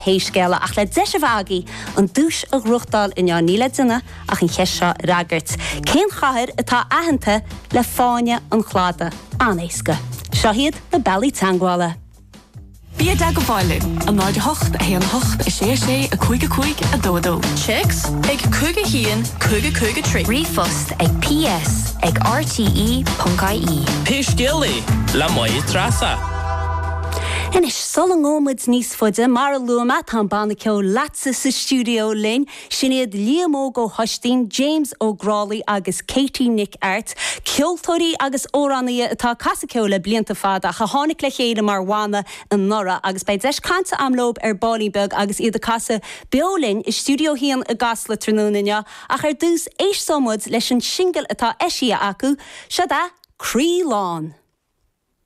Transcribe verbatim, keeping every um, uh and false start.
Héiscéile ach le deise bhagaí an dúis a ruchtdal in an níle duine ach an cheisio ragart. Cén chathir atá aitheanta le fáine an chláda anéisce. Seo hiad na Bealaí Teanghála. Bia da go bhaile, an náid hocht a héan hocht a sé sé a chuig a chuig a dódó. Chicks, ag chuig a hían, chuig a chuig a trí. Rifust ag P S ag R T E dot I E. Písgéalaí, le muid trasa. En is solang ómid níos fuide mar a luama tá banna ceo latsa sa studio linn sin iad Liam Ó go Hostin, James O'Grawley agus Katie Nick Art, ceoltóirí agus óránaí atá casa ceo le blianta fada a tháinig le chéile mar bhána an nora agus bei deis canta amlób ar Ballybeg agus iad a casa beolinn is studio hían a gasla trúnaine ach ar dús éis somod leis an single atá eisia acu, se da Cree Lawn.